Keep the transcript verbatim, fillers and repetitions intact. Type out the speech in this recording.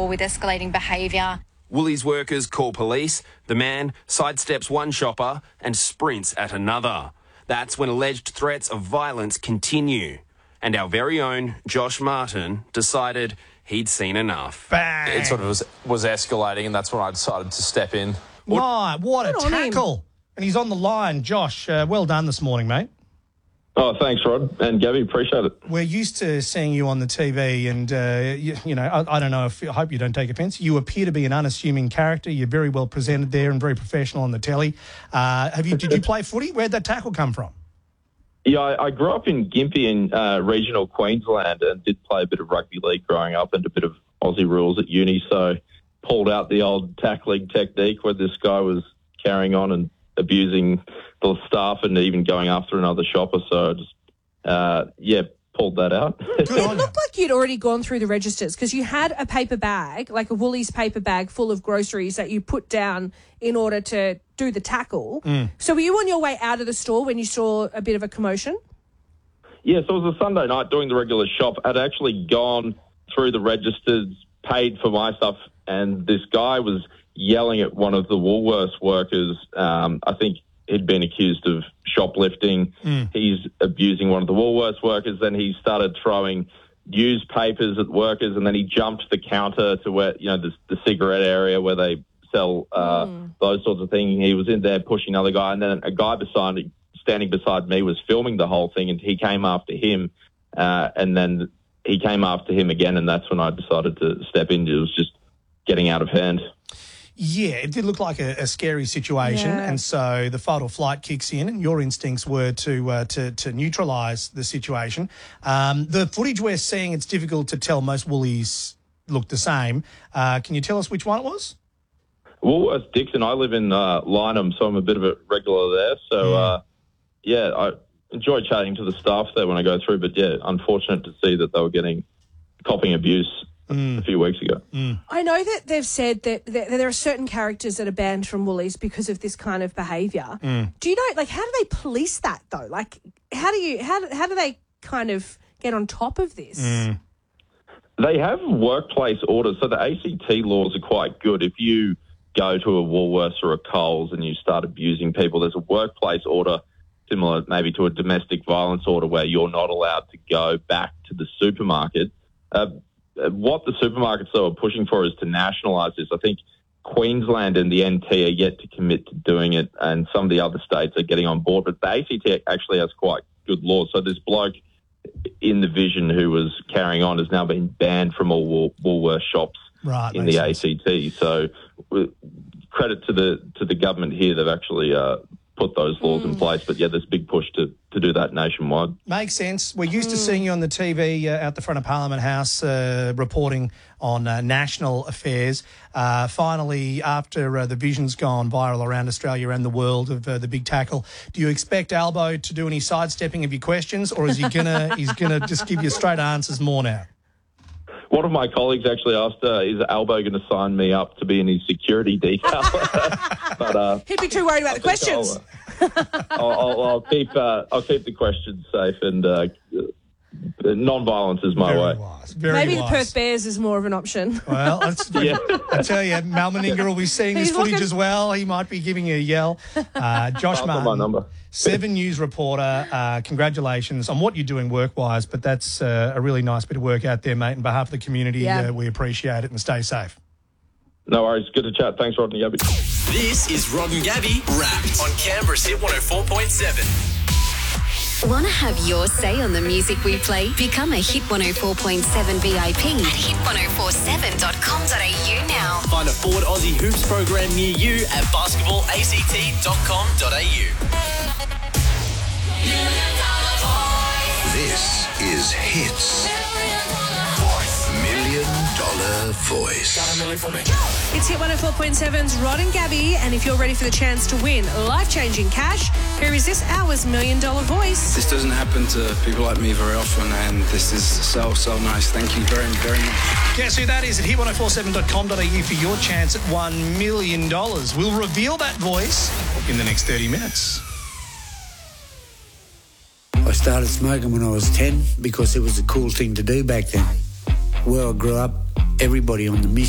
with escalating behaviour. Woolies workers call police. The man sidesteps one shopper and sprints at another. That's when alleged threats of violence continue. And our very own Josh Martin decided he'd seen enough. Bang! It sort of was, was escalating, and that's when I decided to step in. My, what a Good on him. tackle. And he's on the line. Josh, uh, well done this morning, mate. Oh, thanks, Rod. And Gabby, appreciate it. We're used to seeing you on the T V and, uh, you, you know, I, I don't know if, I hope you don't take offence. You appear to be an unassuming character. You're very well presented there and very professional on the telly. Uh, have you? Did you play footy? Where'd that tackle come from? Yeah, I, I grew up in Gympie in uh, regional Queensland and did play a bit of rugby league growing up and a bit of Aussie rules at uni. So pulled out the old tackling technique where this guy was carrying on and abusing the staff and even going after another shopper. So I just, uh, yeah, pulled that out. It looked like you'd already gone through the registers because you had a paper bag, like a Woolies paper bag full of groceries that you put down in order to do the tackle. Mm. So were you on your way out of the store when you saw a bit of a commotion? Yeah, so it was a Sunday night doing the regular shop. I'd actually gone through the registers, paid for my stuff, and this guy was yelling at one of the Woolworths workers. Um, I think he'd been accused of shoplifting. Mm. He's abusing one of the Woolworths workers. Then he started throwing newspapers at workers, and then he jumped the counter to where, you know, the, the cigarette area where they sell uh, Mm. those sorts of things. He was in there pushing another guy, and then a guy beside, standing beside me was filming the whole thing, and he came after him, uh, and then he came after him again, and that's when I decided to step in. It was just getting out of hand. Yeah, it did look like a, a scary situation, Yeah. and so the fight or flight kicks in, and your instincts were to uh, to, to neutralise the situation. Um, the footage we're seeing, it's difficult to tell. Most Woolies look the same. Uh, can you tell us which one it was? Woolworths Dixon. I live in uh, Lynham, so I'm a bit of a regular there. So, uh, yeah, I enjoy chatting to the staff there when I go through, but, yeah, unfortunate to see that they were getting copping abuse Mm. a few weeks ago. Mm. I know that they've said that there there are certain characters that are banned from Woolies because of this kind of behaviour. Mm. Do you know, like, how do they police that though? Like, how do you how do, how do they kind of get on top of this? Mm. They have workplace orders, so the A C T laws are quite good. If you go to a Woolworths or a Coles and you start abusing people, there's a workplace order similar maybe to a domestic violence order where you're not allowed to go back to the supermarket. Uh, what the supermarkets, though, are pushing for is to nationalise this. I think Queensland and the N T are yet to commit to doing it, and some of the other states are getting on board. But the A C T actually has quite good laws. So this bloke in the Vision who was carrying on has now been banned from all Wool- Woolworths shops Right, in makes the sense. A C T. So uh, credit to the to the government here. They've actually uh, put those laws in place. But, yeah, there's a big push to, to do that nationwide. Makes sense. We're used to seeing you on the T V uh, out the front of Parliament House uh, reporting on uh, national affairs. Uh, finally, after uh, the Vision's gone viral around Australia and the world of uh, the big tackle, do you expect Albo to do any sidestepping of your questions, or is he gonna he's gonna just give you straight answers more now? One of my colleagues actually asked, uh, is Albo going to sign me up to be in his security detail? but uh, He'd be too worried about the I think questions. I'll, I'll, I'll, I'll keep uh, I'll keep the questions safe, and uh, non-violence is my Very way. wise. Very Maybe wise. the Perth Bears is more of an option. Well, that's, Yeah. I tell you, Mal Meninga will be seeing this He's footage looking- as well. He might be giving you a yell. Uh, Josh Pass on my Martin, number. Seven News reporter. Uh, congratulations on what you're doing work-wise, but that's uh, a really nice bit of work out there, mate. On behalf of the community, Yeah. uh, we appreciate it, and stay safe. No worries. Good to chat. Thanks, Rodney Gabby. This is Rod and Gabby Wrapped on Canberra's Hit one oh four point seven. Want to have your say on the music we play? Become a Hit one oh four point seven V I P at hit one oh four seven dot com dot a u now. Find a Forward Aussie Hoops program near you at basketball a c t dot com dot a u. This is Hits. Million Dollar Voice. It's Hit one oh four point seven's Rod and Gabby, and if you're ready for the chance to win life-changing cash, here is this hour's Million Dollar Voice. This doesn't happen to people like me very often, and this is so, so nice. Thank you very, very much. Guess who that is at hit one oh four seven dot com dot a u for your chance at one million dollars. We'll reveal that voice in the next thirty minutes. I started smoking when I was ten because it was a cool thing to do back then. Where I grew up, everybody on the mission